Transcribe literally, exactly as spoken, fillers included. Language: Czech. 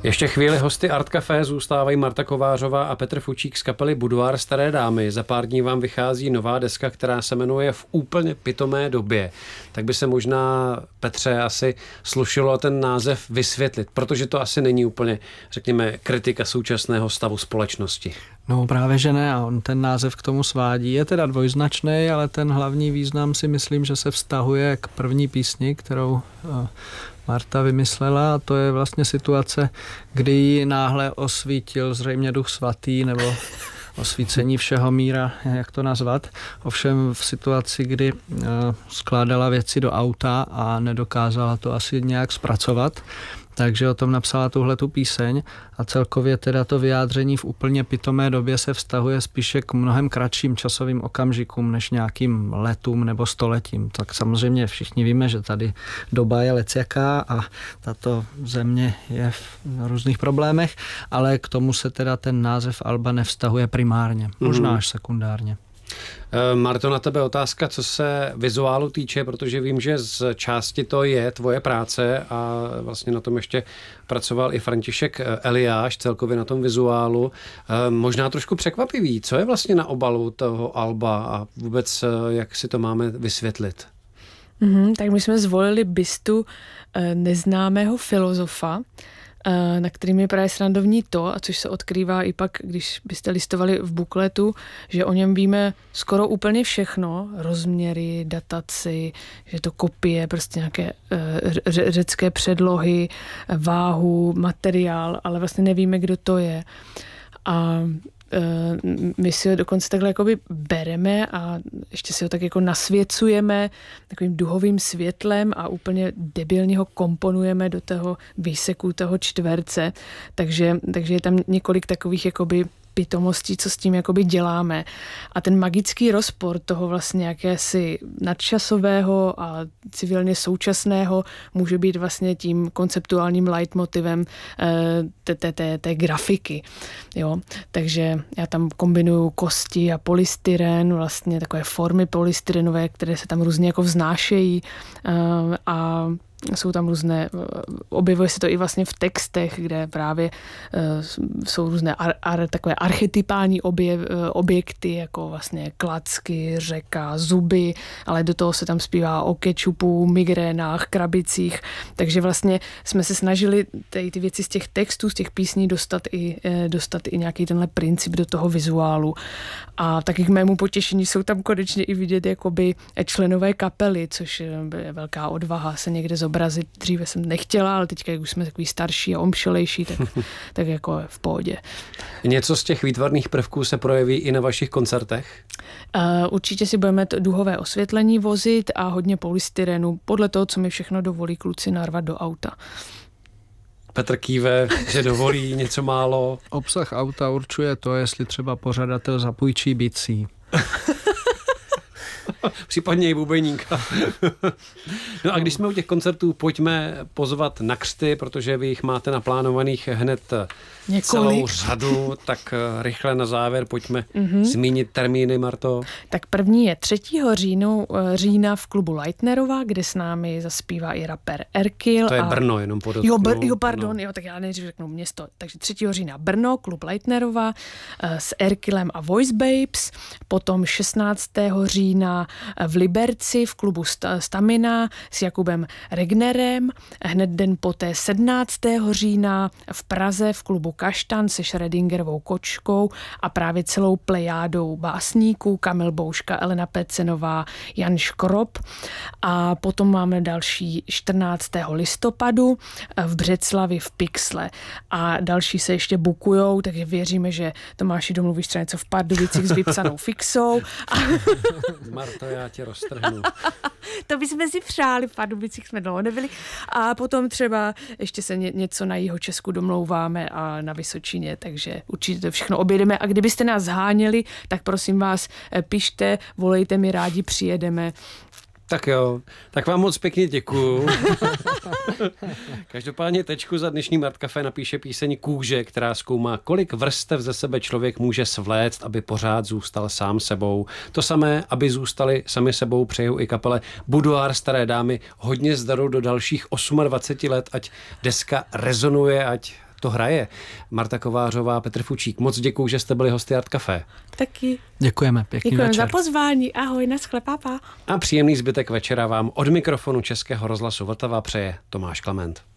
Ještě chvíli hosty Art Café zůstávají Marta Kovářová a Petr Fučík z kapely Boudoir Staré dámy. Za pár dní vám vychází nová deska, která se jmenuje V úplně pitomé době. Tak by se možná, Petře, asi slušelo ten název vysvětlit, protože to asi není úplně, řekněme, kritika současného stavu společnosti. No právě, že ne, a on ten název k tomu svádí. Je teda dvojznačný, ale ten hlavní význam si myslím, že se vztahuje k první písni, kterou Marta vymyslela, a to je vlastně situace, kdy ji náhle osvítil zřejmě Duch svatý, nebo osvícení všeho míra, jak to nazvat. Ovšem v situaci, kdy skládala věci do auta a nedokázala to asi nějak zpracovat, takže o tom napsala tuhletu píseň a celkově teda to vyjádření v úplně pitomé době se vztahuje spíše k mnohem kratším časovým okamžikům než nějakým letům nebo stoletím. Tak samozřejmě všichni víme, že tady doba je lecjaká a tato země je v různých problémech, ale k tomu se teda ten název alba nevztahuje primárně, možná až sekundárně. Marto, na tebe otázka, co se vizuálu týče, protože vím, že z části to je tvoje práce a vlastně na tom ještě pracoval i František Eliáš, celkově na tom vizuálu. Možná trošku překvapivý, co je vlastně na obalu toho alba a vůbec jak si to máme vysvětlit? Mm-hmm, tak my jsme zvolili bystu neznámého filozofa, na kterým je právě srandovní to, a což se odkrývá i pak, když byste listovali v bukletu, že o něm víme skoro úplně všechno, rozměry, dataci, že to kopie, prostě nějaké ře- řecké předlohy, váhu, materiál, ale vlastně nevíme, kdo to je. A my si ho dokonce takhle jakoby bereme a ještě si ho tak jako nasvěcujeme takovým duhovým světlem a úplně debilně ho komponujeme do toho výseku toho čtverce. Takže, takže je tam několik takových jakoby pitomostí, co s tím jakoby děláme. A ten magický rozpor toho vlastně jakési nadčasového a civilně současného může být vlastně tím konceptuálním leitmotivem té, té, té, té grafiky. Jo? Takže já tam kombinuju kosti a polystyren, vlastně takové formy polystyrenové, které se tam různě jako vznášejí a jsou tam různé, objevuje se to i vlastně v textech, kde právě uh, jsou různé ar, ar, takové archetypální objev, uh, objekty, jako vlastně klacky, řeka, zuby, ale do toho se tam zpívá o kečupu, migrénách, krabicích, takže vlastně jsme se snažili ty, ty věci z těch textů, z těch písní dostat i, uh, dostat i nějaký tenhle princip do toho vizuálu. A taky k mému potěšení jsou tam konečně i vidět jakoby členové kapely, což je velká odvaha se někde zobrazit. Dříve jsem nechtěla, ale teďka, jak už jsme takový starší a omšelejší, tak, tak jako v pohodě. Něco z těch výtvarných prvků se projeví i na vašich koncertech? Uh, určitě si budeme to duhové osvětlení vozit a hodně polystyrenu, podle toho, co mi všechno dovolí kluci narvat do auta. Petr kýve, že dovolí něco málo. Obsah auta určuje to, jestli třeba pořadatel zapůjčí bicí. Případně i bubeníka. No a když jsme u těch koncertů, pojďme pozvat na křty, protože vy jich máte naplánovaných hned několik. Celou řadu, tak rychle na závěr pojďme mm-hmm. zmínit termíny, Marto. Tak první je třetího říjnu, října v klubu Leitnerova, kde s námi zaspívá i rapper Erkil. To je a... Brno, jenom podotknu. Jo, br- jo, pardon, no. jo, tak já nejdřív řeknu město. Takže třetího října Brno, klub Leitnerova uh, s Erkilem a Voice Babes, potom šestnáctého října v Liberci v klubu Stamina s Jakubem Regnerem, hned den poté sedmnáctého října v Praze v klubu Kaštan se Schrödingerovou kočkou a právě celou plejádou básníků Kamil Bouška, Elena Pecenová, Jan Škrob. A potom máme další čtrnáctého listopadu v Břeclavi v Pixle. A další se ještě bukujou, takže věříme, že Tomáši domluvíš třeba něco v Pardubicích s vypsanou fixou. Marto, já tě roztrhnu. To bychom si přáli, v Pardubicích jsme dlouho nebyli. A potom třeba ještě se ně, něco na Jihočesku domlouváme a na Vysočině, takže určitě to všechno objedeme. A kdybyste nás zháněli, tak prosím vás, pište, volejte mi, rádi přijedeme. Tak jo, tak vám moc pěkně děkuju. Každopádně tečku za dnešní Art Café napíše píseň Kůže, která zkoumá, kolik vrstev ze sebe člověk může svléct, aby pořád zůstal sám sebou. To samé, aby zůstali sami sebou, přeju i kapele Boudoir Staré dámy. Hodně zdaru do dalších dvacet osm let, ať deska rezonuje, ať to hraje. Marta Kovářová, Petr Fučík, moc děkuju, že jste byli hosty Art Café. Taky. Děkujeme, pěkný Děkujeme večer. za pozvání, ahoj, naschle, pápa. A příjemný zbytek večera vám od mikrofonu Českého rozhlasu Vltava přeje Tomáš Klement.